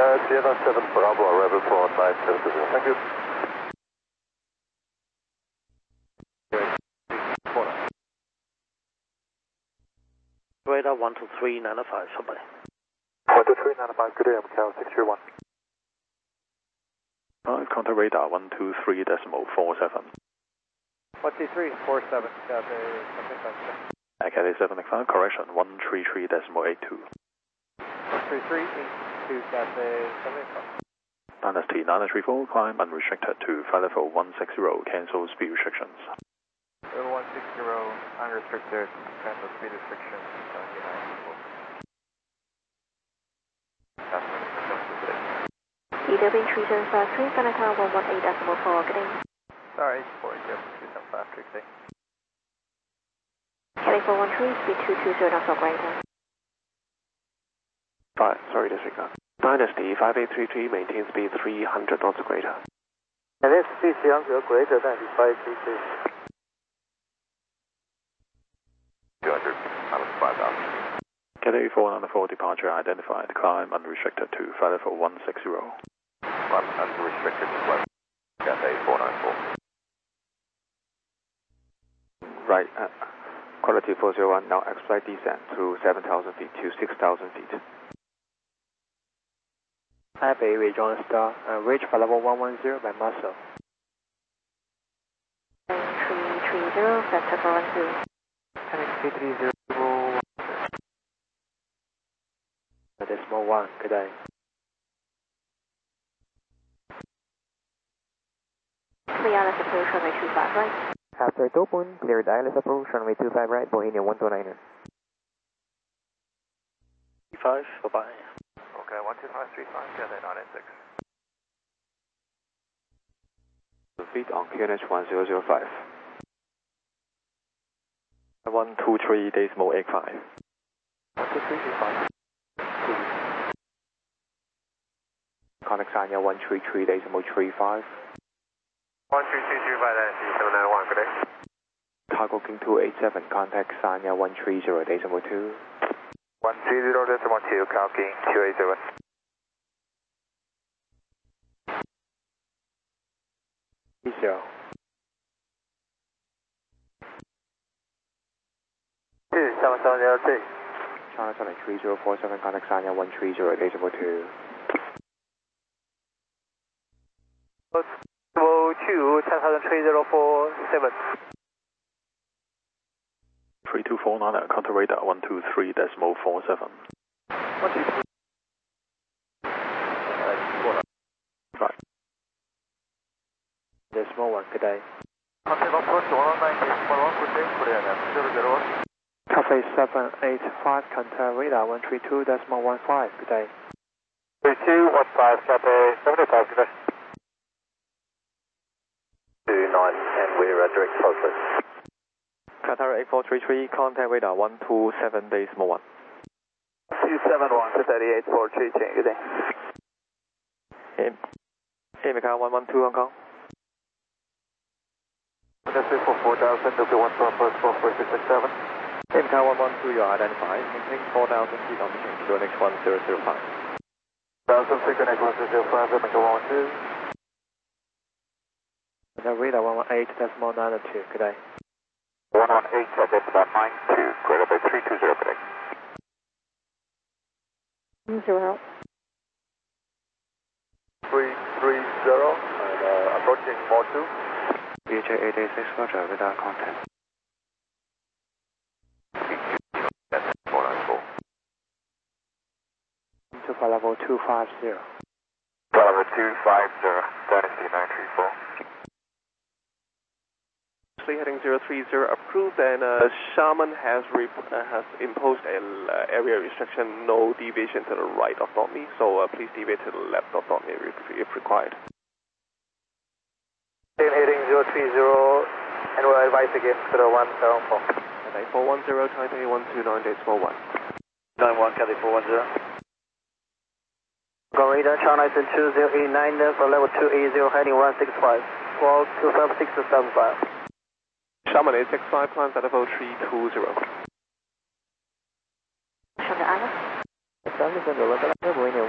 Sierra 7 Bravo, arrival for 970. Thank you. Radar 12395, somebody. 12395, good day, I'm Cal 631. Contact radar 123.47. 12347, Cathay 75, correction 133.82. 13382, Cathay 75. Dynasty 934, climb unrestricted to flight level 160, cancel speed restrictions. Level 160, unrestricted, cancel speed restrictions, EW 3753, Ghana Tower 118.4, good day. Sorry, 487 good day. Cathay 413, speed 220 knots or greater. Sorry, disregard. Dynasty 5833, maintain speed 300 knots or greater. And this speed 300 greater than 533. 200, out of 5,000. Cathay 494, departure identified, climb unrestricted to flight level 160. Climb unrestricted to flight. Cathay 494. Right, quality 401, now X-flight descent through 7,000 feet to 6,000 feet. Taipei Region Star, reach for level 110 by muscle. 330, Vector 412. Taxi 30, decimal 1, good day. Clear ILS approach runway 25 right. After open, cleared ILS approach runway 25 right, Bohemian 129er. 5, bye-bye. Okay, 12535, Cathay 986. Feet on QNH 1005. 123.85. 12385. Contact Sanya 133.35. 13225, Dynasty 791, good day. Cargo King 287, contact Sanya 130.2. 130.2, Cal King 287. Zero. 2770. China 3047, contact Sanya 130.2. 2, 10,3047. 3249, contact radar 123.47. 123. Right. Decimal 1, good day. Contact approach 119, decimal 1, good day, Korea, 001. Cathay 785, contact radar 132.15, good day. 3215, Cathay 75, good day. 29, and we're at direct focus. Qatar 8433, contact radar 127.1. 271 to 3843, change, good day. Hey, Macau 112, Hong Kong. That's it for 4,000, W1 Southwest 44667. Hey, Macau 112, you are identified. Maintain 4,000 feet on mission, QNH 1005. 1,000 feet, QNH 1005, Macau 112. Contact radar 118.92, good day. 118, Cathay about 92, greater by 320, good day. 0. 330, and approaching more 2. BJ 886, roger, radar contact. 494. To flight level 250. Level 250, Dynasty 934. Heading 030 approved, and Sharman has imposed an area restriction, no deviation to the right of me, so please deviate to the left of me if required. Heading 030, and we'll advise again to the 174. Cathay 410, Taipei 129.41. 91, Cathay 410. Go radar, China 2089 for level 280, heading 165. 1225 to 75. Sharman 865, climb at level 320. From the ILS. Establish the level, Bohemian